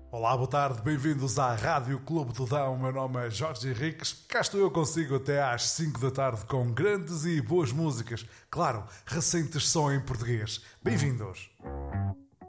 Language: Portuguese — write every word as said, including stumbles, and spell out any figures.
Olá, boa tarde, bem-vindos à Rádio Clube do Dão. O meu nome é Jorge Henriques. Cá estou eu consigo até às cinco da tarde com grandes e boas músicas. Claro, recentes só em português. Bem-vindos.